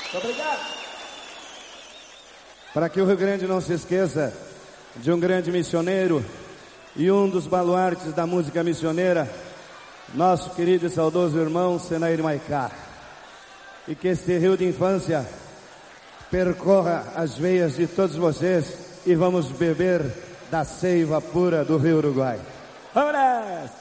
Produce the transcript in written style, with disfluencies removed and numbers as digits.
Muito obrigado. Para que o Rio Grande não se esqueça de um grande missioneiro e um dos baluartes da música missioneira, nosso querido e saudoso irmão Senair Maicá. E que este rio de infância percorra as veias de todos vocês e vamos beber da seiva pura do Rio Uruguai. Vamos nessa!